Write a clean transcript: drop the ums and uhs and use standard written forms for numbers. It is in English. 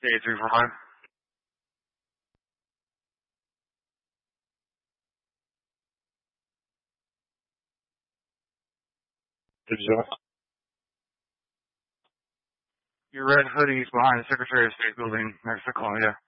K345. Your red hoodies behind the Secretary of State building next to Columbia.